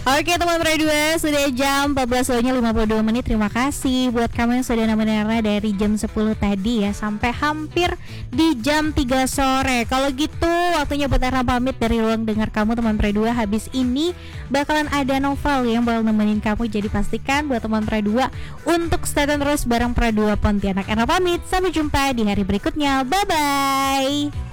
Oke teman Pre 2, sudah jam 14.52. Terima kasih buat kamu yang sudah nemenin Rara dari jam 10 tadi ya, sampai hampir di jam 3 sore. Kalau gitu waktunya buat Rara pamit dari ruang dengar kamu teman Pre 2. Habis ini bakalan ada novel yang bakal nemenin kamu. Jadi pastikan buat teman Pre 2 untuk stay tune terus bareng Pre 2 Pontianak. Rara pamit, sampai jumpa di hari berikutnya. Bye-bye.